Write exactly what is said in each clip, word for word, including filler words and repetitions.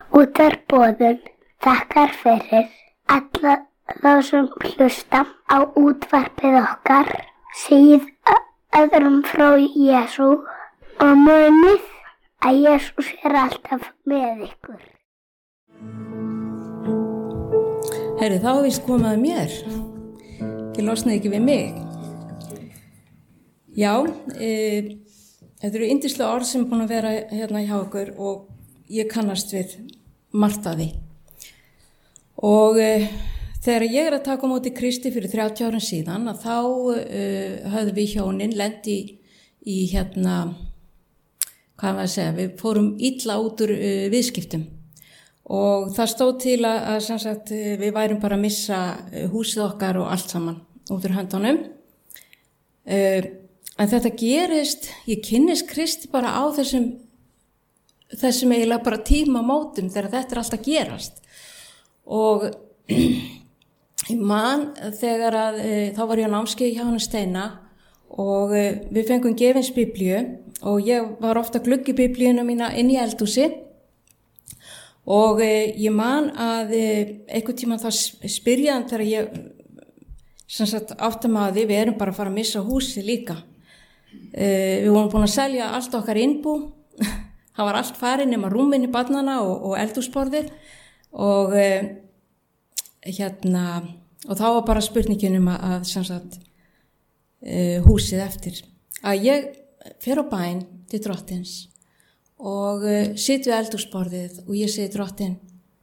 Útvarpsboðun þakkar fyrir alla þá sem hlusta á útvarpið okkar, segið öðrum frá Jesú og munið að Jesús er alltaf með ykkur. Herri, þá er víst komið að mér. Ekki losnaði ekki við mig. Já, e, þetta eru yndislega orð sem er búin að vera hérna hjá okkur og ég kannast við margt af því. Og e, þegar ég er að taka á móti Kristi fyrir þrjátíu árum síðan, að þá e, höfðum við hjónin lent í, í hérna, hvað maður að segja, við fórum illa út úr e, viðskiptum. Og það stóð til að, að sem sagt, við værum bara að missa húsið okkar og allt saman út úr höndunum. Uh, en þetta gerist, ég kynnist Kristi bara á þessum, þessum eiginlega bara tímamótum þegar þetta er alltaf gerast. Og ég man þegar að, uh, þá var ég á námskeið hjá hann Steina og uh, við fengum gefins biblíu og ég var ofta að glugga í biblíuna mína inn í eldhúsi. Og eh, ég man að eh, einhvern tímann þá spyrjaðan þegar ég sem sagt áttum að því við erum bara að fara að missa húsið líka. Eh, við vorum búin að selja allt okkar innbú, það var allt farið nema rúmin í barnana og, og eldhúsborðið og eh, hérna og þá var bara spurningin um að, að sem sagt eh, húsið eftir. Að ég fer á bæn til Drottins og uh, sit við eldhúsborðið og ég segi Drottinn,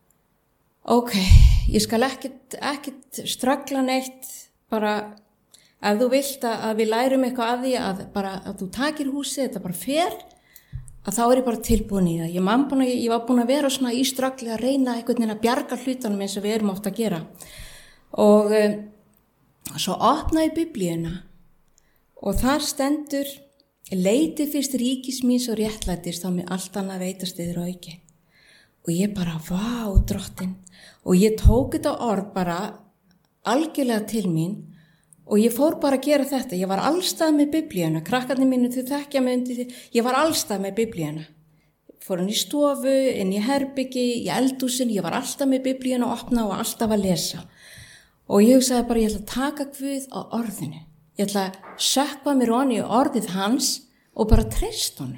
ok, ég skal ekkert, ekkert ströggla neitt, bara ef þú vilt að, að við lærum eitthvað af því að, bara, að þú takir húsið, þetta bara fer, að þá er ég bara tilbúin í það. Ég, búin að, ég var búin að vera svona í ströggli að reyna einhvern veginn að bjarga hlutunum eins og við erum ofta að gera. Og uh, svo opnaði ég biblíuna og þar stendur leiti fyrst ríkis míns og réttlætis þá með allt annað veitast yfir auki. Og ég bara, vá, Drottinn. Og ég tók þetta orð bara algjörlega til mín og ég fór bara að gera þetta. Ég var allstað með biblíuna. Krakkarnir mínu þau þekkja mig undir því. Ég var allstað með biblíuna. Fór hann í stofu, inn í herbyggi, í eldhúsin. Ég var alltaf með biblíuna að opna og alltaf að lesa. Og ég hugsaði bara, ég ætla að taka Guð á orðinu. Ég ætla að sökkva mér onni í orðið hans og bara treyst honum.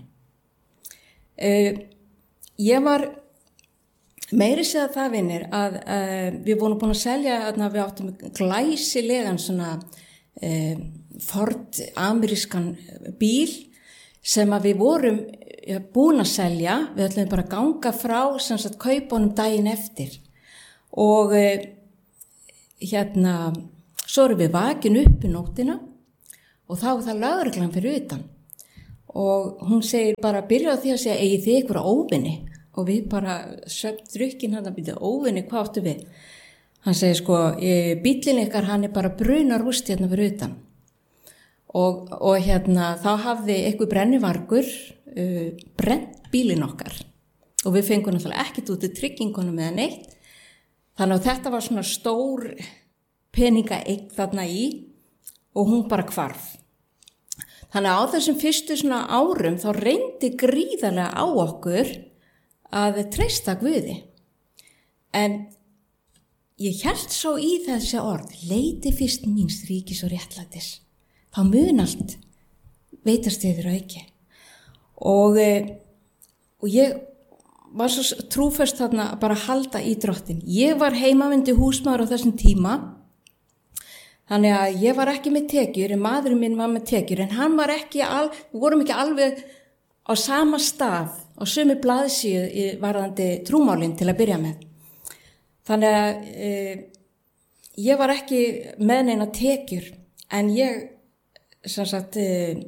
Uh, ég var meiri segja það vinir að uh, við vorum búin að selja, að við áttum glæsilegan svona uh, Ford amerískan bíl sem að við vorum búin að selja. Við ætlum bara að ganga frá sem sagt kaupunum daginn eftir. Og uh, hérna svo erum við vakin upp í nóttina og þá er það lögreglan fyrir utan og hún segir bara, byrja á því að segja, eigið þið ykkur óvinni? Og við bara söpt drukkin hann að byrja óvinni, hvað áttu við? Hann segir sko, bíllinn ykkar hann er bara brunarúst hérna fyrir utan og, og hérna þá hafði eitthvað brennivargur uh, brennt bílinn okkar og við fengum náttúrulega ekkert út í tryggingunum eða neitt, þannig að þetta var svona stór peninga eign þarna í og hún bara hvarf. Þannig að á þessum fyrstu svona árum þá reyndi gríðarlega á okkur að treysta Guði. En ég hélt svo í þessi orð, leiti fyrst míns ríkis og réttlætis. Þá mun allt veitast yfir auki. Og, og ég var svo trúföst þarna að bara halda í Drottinn. Ég var heimavindi húsmaður á þessum tíma. Þannig að ég var ekki með tekjur, en maðurinn minn var með tekjur, en hann var ekki, al, við vorum ekki alveg á sama stað, á sömu blaðsíðu varðandi trúmálinn til að byrja með. Þannig að e, ég var ekki með neina tekjur, en ég, sem sagt, e,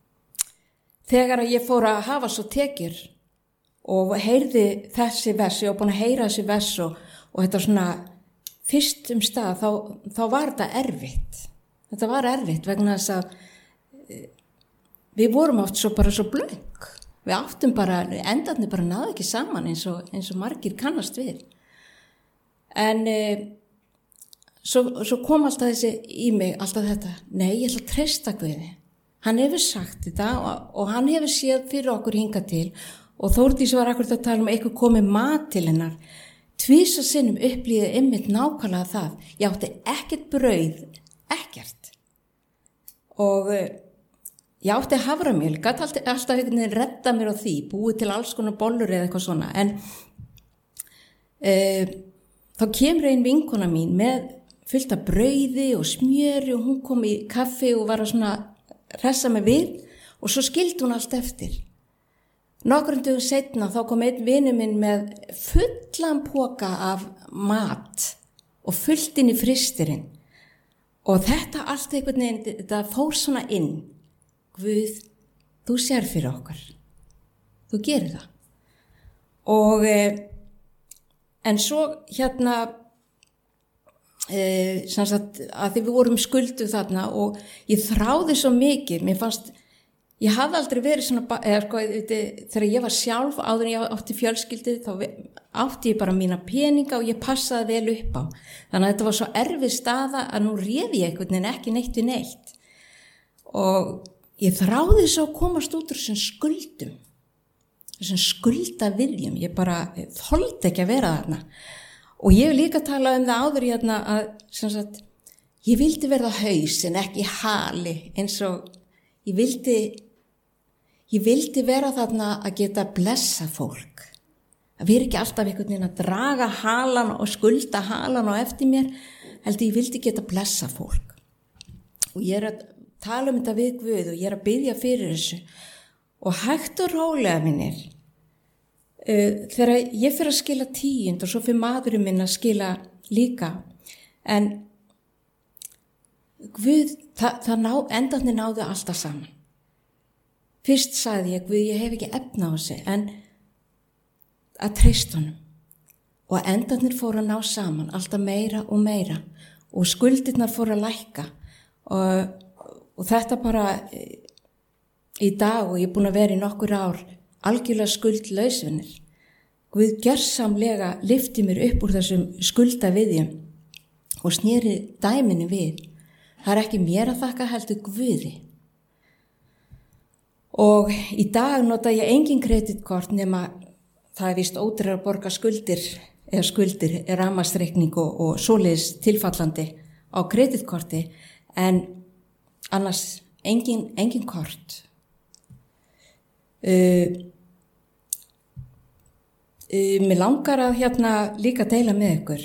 þegar ég fór að hafa svo tekjur og heyrði þessi vers, ég var búin að heyra þessi vers og, og þetta svona, fyrst um stað, þá, þá var þetta erfitt. Þetta var erfitt vegna þess að við vorum oft svo bara svo blöng. Við áttum bara, endarnir bara náðu ekki saman eins og, eins og margir kannast við. En e, svo, svo kom alltaf þessi í mig, alltaf þetta, nei, ég ætla að treysta Guði. Hann hefur sagt þetta og, og hann hefur séð fyrir okkur hingað til og Þórdís var akkurat að tala um eitthvað komið mat til hennar. Tvisvar sinnum upplýði einmitt nákvæmlega það. Ég átti ekkert brauð, ekkert. Og ég átti haframjöl, gat alltaf, alltaf einhvern veginn redda mér á því, búið til alls konar bollur eða eitthvað svona. En e, þá kemur ein vinkona mín með fullt af brauði og smjöri og hún kom í kaffi og var að svona hressa mig við og svo skildi hún allt eftir. Nokkrum dögum seinna þá kom einn vinur minn með fullan poka af mat og fullt inn í frystirinn. Og þetta allt einhvern veginn, þetta fór svona inn. Guð, þú sér fyrir okkar. Þú gerir það. Og, en svo hérna, e, sem sagt, að því við vorum skulduð þarna og ég þráði svo mikið, mér fannst, ég hafði aldrei verið svona, eða sko, þegar ég var sjálf, áður en ég átti fjölskyldu, þá átti ég bara mína peninga og ég passaði vel upp á. Þannig að þetta var svo erfið staða að nú réði ég einhvern veginn ekki neitt við neitt. Og ég þráði svo að komast út úr þessum skuldum, þessum skuldaviðjum, ég bara þoldi ekki að vera þarna. Og ég vil líka tala um það áður hérna að, sem sagt, ég vildi verða haus en ekki hali, eins og ég vildi, ég vildi vera þarna að geta blessa fólk. Að vera ekki alltaf einhvern veginn að draga halan og skulda halan og eftir mér, heldur ég vildi geta blessa fólk. Og ég er að tala um þetta við Guð og ég er að biðja fyrir þessu. Og hægt og rólega mínir, uh, þegar ég fyrir að skila tíund og svo fyrir maðurinn minn að skila líka, en Guð, það, það ná, endarnir náðu alltaf saman. Fyrst sagði ég, Guð, ég hef ekki efna á þessu, en að treysta honum. Og endarnir fóru að ná saman, alltaf meira og meira. Og skuldirnar fóru að lækka. Og, og þetta bara í dag, og ég er búin að vera í nokkur ár, algjörlega skuldlausvinir. Guð gjörsamlega lyfti mér upp úr þessum skuldaviðjum og sneri dæminu við. Það er ekki mér að þakka heldur Guði. Og í dag nota ég engin kreditkort nema það er víst ódýrara að borga skuldir eða skuldir, rafmagnsreikning og, og svoleiðis tilfallandi á kreditkorti, en annars engin, engin kort. Uh, uh, mér langar að hérna líka deila með ykkur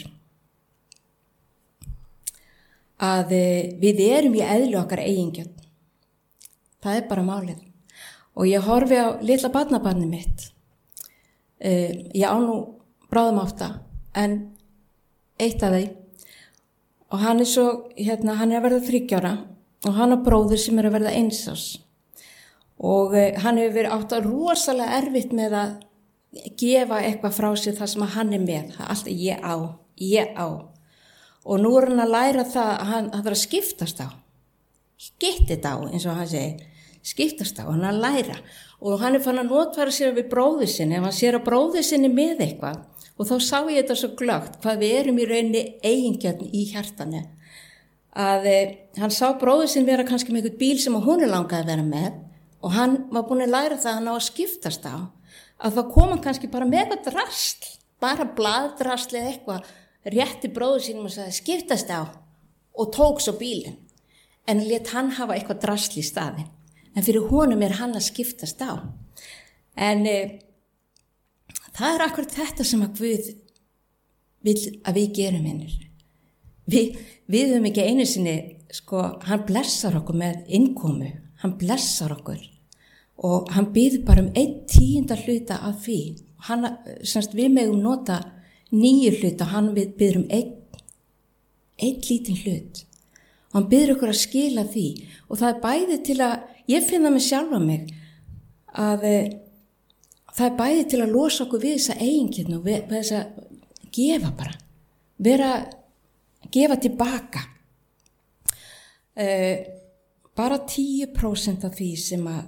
að við erum í eðlu okkar eigingjöld. Það er bara málið. Og ég horfi á litla barnabarnið mitt. Uh, ég á nú bráðum átta, en eitt af þeim. Og hann er svo, hérna, hann er að verða þriggja ára og hann á bróður sem er að verða eins árs. Og uh, hann hefur verið átt að rosalega erfitt með að gefa eitthvað frá sér það sem hann er með. Það er alltaf ég á, ég á. Og nú er hann að læra það að hann að vera að skiptast á. Skiptið á, eins og hann segir. Skiptast á, hann er að læra. Og hann er fann að notfæra sér við bróður sinni, ef hann sér að bróður sinni með eitthvað. Og þá sá ég þetta svo glöggt, hvað við erum í rauninni eigingjarn í hjartanu. Að eh, hann sá bróður sinni vera kannski með eitthvað bíl sem hún er langaði að vera með. Og hann var búin að læra það að hann á að skiptast á. Að þá kom hann kannski bara með eitthvað drasl, bara blaðdrasl eða eitthvað. Rétti bróður sínum og sagði skiptast á og tók svo bílinn. En lét hann hafa eitthvað drasl í staðinn. En fyrir honum er hann að skiptast á. En e, það er akkurat þetta sem að Guð vill að við gerum hennur. Við, við höfum ekki einu sinni, sko, hann blessar okkur með innkomu. Hann blessar okkur. Og hann býður bara um einn tíunda hluta af því. Hann, semst, við megum nota nýju hluta, hann býður um einn, einn lítinn hlut. Og hann býður okkur að skila því. Og það er bæði til að, ég finna mig sjálfa mig, að e, það er bæði til að losa okkur við þessa eigingjarn og við, við þess að gefa bara. Vera, gefa tilbaka. E, bara tíu prósent af því sem að,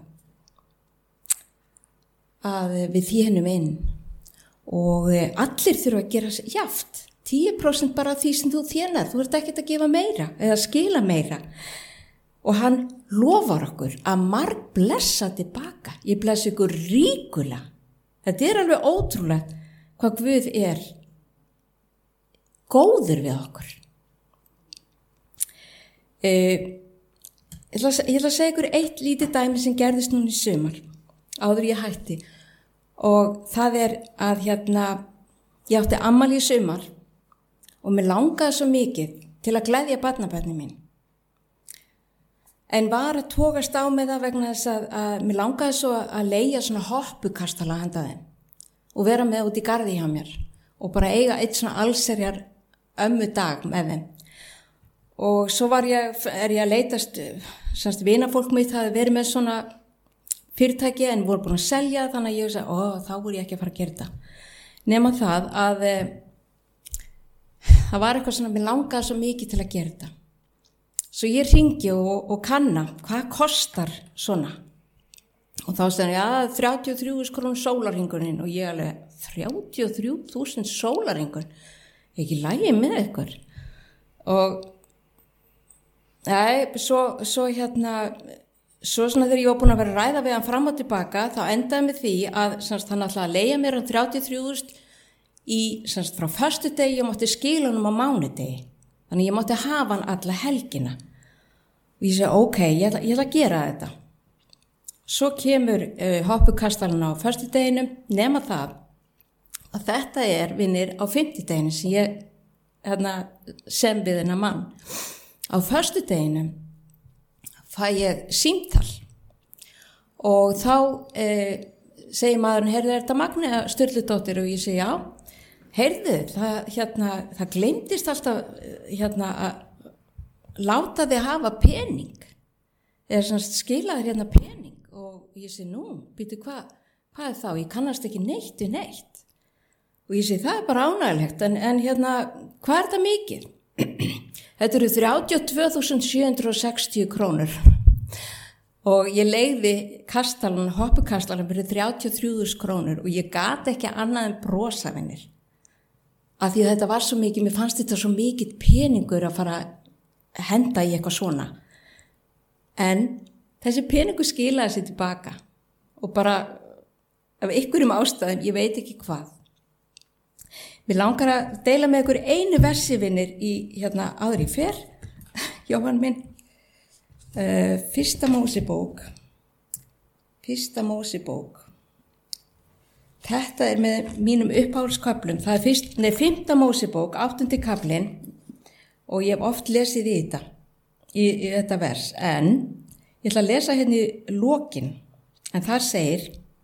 að við þénum inn. Og allir þurfa að gera jaft. tíu prósent bara af því sem þú þénar. Þú ert ekkert að gefa meira eða skila meira. Og hann lofar okkur að marg blessa tilbaka. Ég blessa ykkur ríkulega. Þetta er alveg ótrúlegt hvað Guð er góður við okkur. E, ég, ætla, ég ætla að segja ykkur eitt lítið dæmi sem gerðist núna í sumar, áður ég hætti. Og það er að hérna, ég átti afmæli í sumar og mér langaði svo mikið til að gleðja barnabörnin mín. En var að tókast á með það vegna þess að, að mér langaði svo að leigja svona hoppukastala handa þeim og vera með út í garði hjá mér og bara eiga eitt svona allserjar ömmu dag með þeim. Og svo var ég, er ég að leitast, semst vinafólk mitt hafi verið með svona fyrirtæki en voru búin að selja, þannig að ég sagði, ó, þá voru ég ekki að fara að gera þetta. Nema það að e, það var eitthvað svona, mér langaði svo mikið til að gera þetta. Svo ég hringi og, og kanna, hvað kostar svona? Og þá sagði ég, já, þrjátíu og þrjú þúsund krónur sólarhringurinn og ég alveg, þrjátíu og þrjú þúsund sólarhringur, ekki lægi með ykkur. Og, nei, svo, svo hérna, svo svona þegar ég var búin að vera að ræða við hann fram og tilbaka, þá endaði með því að semst, hann ætlaði að leigja mér um þrjátíu og þrjú þúsund í, semst, frá föstudegi og mátti skila honum á mánudegi. Þannig ég mátti hafa hann alla helgina. Og ég segi, ok, ég ætla, ég ætla að gera þetta. Svo kemur uh, hoppukastalinn á föstudeginum, nema það að þetta er, vinnir, á fimmtudeginu sem ég hérna, sem við hennar mann. Á föstudeginum fæ ég símtal og þá uh, segir maðurinn, heyrðu, er þetta Magnea Sturludóttir? Og ég segi, já. Heyrðu, það, hérna, það gleymdist alltaf hérna, að láta þig hafa pening, eða skila þér hérna pening. Og ég segi, nú, býtu, hvað, hvað er þá? Ég kannast ekki neitt við neitt. Og ég segi, það er bara ánægilegt, en, en hérna, hvað er þetta mikið? Þetta eru þrjátíu og tvö þúsund sjö hundruð og sextíu krónur. Og ég leigði kastalan, hoppukastalan fyrir þrjátíu og þrjú þúsund krónur og ég gat ekki annað en brosa vinnir. Af því að þetta var svo mikið, mér fannst þetta svo mikið peningur að fara að henda í eitthvað svona. En þessi peningur skilaði sér tilbaka og bara af einhverjum ástæðum, ég veit ekki hvað. Mér langar að deila með ykkur einu versi vinnir í hérna áður í fer, Jóhann minn, uh, fyrsta Mósebók, fyrsta Mósebók. Þetta er með mínum uppáhaldsköflum, það er fyrst, nei, fimmta Mósebók, áttundi kaflinn og ég hef oft lesið í þetta, í, í þetta vers, en ég ætla að lesa hérna í lokin, en þar segir,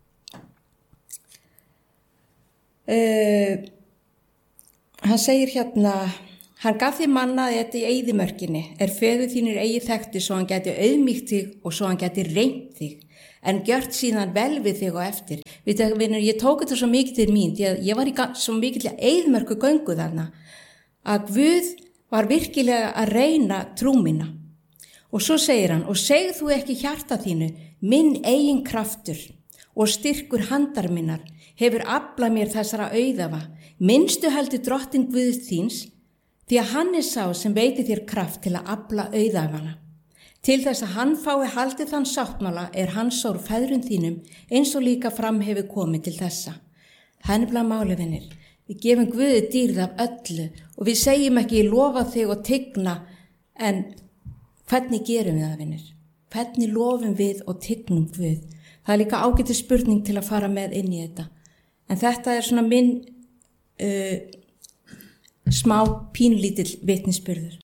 uh, hann segir hérna, hann gaf þig manna þetta í eyðimörkinni, er feður þínir eigi þekkti svo hann geti auðmýkt þig og svo hann geti reynt þig, en gjört síðan vel við þig og eftir. Við það, vinur, ég tók þetta svo mikið til mín, því að ég var í svo mikið til eyðimörku göngu þarna, að Guð var virkilega að reyna trú mína. Og svo segir hann, og segð þú ekki hjarta þínu, minn eigin kraftur og styrkur handar minnar hefur aflað mér þessara auðafa, minnstu heldur drottin Guðs þíns, því að hann er sá sem veitir þér kraft til að afla auðafana. Til þess að hann fái haldið þann sáttmála er hans sór feðrum þínum eins og líka fram hefur komið til þessa. Það er nefnilega máli, vinir. Við gefum Guði dýrð af öllu og við segjum ekki ég lofa þig og tigna, en hvernig gerum við það, vinir? Hvernig lofum við og tignum Guð? Það er líka ágætis spurning til að fara með inn í þetta. En þetta er svona minn uh, smá pínlítill vitnisspurður.